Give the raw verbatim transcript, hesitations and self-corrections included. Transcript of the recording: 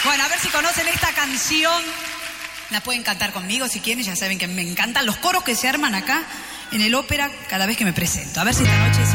Bueno, a ver si conocen esta canción. La pueden cantar conmigo si quieren, ya saben que me encantan los coros que se arman acá en el ópera cada vez que me presento. A ver si esta noche sí.